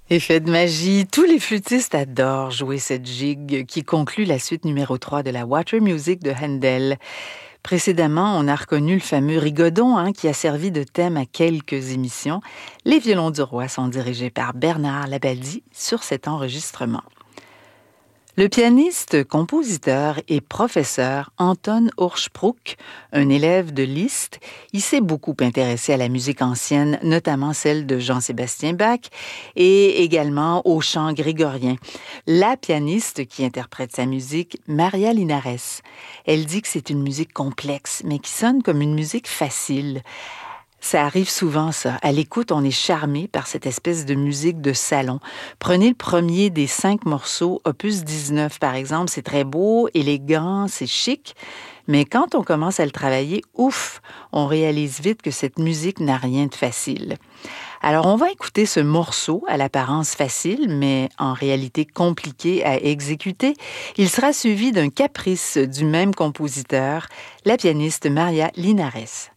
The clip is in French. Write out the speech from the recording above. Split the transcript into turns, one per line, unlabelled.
Effet de magie, tous les flûtistes adorent jouer cette gigue qui conclut la suite numéro 3 de la Water Music de Handel. Précédemment, on a reconnu le fameux rigodon qui a servi de thème à quelques émissions. Les violons du roi sont dirigés par Bernard Labaldi sur cet enregistrement. Le pianiste, compositeur et professeur Anton Urspruch, un élève de Liszt, il s'est beaucoup intéressé à la musique ancienne, notamment celle de Jean-Sébastien Bach et également au chant grégorien. La pianiste qui interprète sa musique, Maria Linares, elle dit que c'est une musique complexe, mais qui sonne comme une musique facile. Ça arrive souvent, ça. À l'écoute, on est charmé par cette espèce de musique de salon. Prenez le premier des 5 morceaux, opus 19 par exemple, c'est très beau, élégant, c'est chic, mais quand on commence à le travailler, ouf, on réalise vite que cette musique n'a rien de facile. Alors, on va écouter ce morceau à l'apparence facile, mais en réalité compliqué à exécuter. Il sera suivi d'un caprice du même compositeur, la pianiste Maria Linares.